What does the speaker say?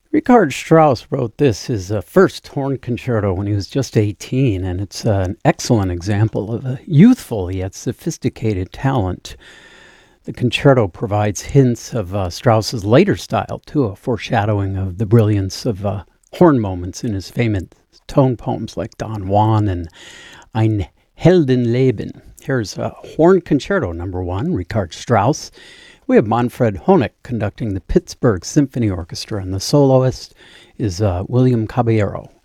Richard Strauss wrote his first horn concerto when he was just 18, and it's an excellent example of a youthful yet sophisticated talent. The concerto provides hints of Strauss's later style, too, a foreshadowing of the brilliance of horn moments in his famous tone poems like Don Juan and Ein Heldenleben. Here's Horn Concerto number 1, Richard Strauss. We have Manfred Honeck conducting the Pittsburgh Symphony Orchestra, and the soloist is William Caballero.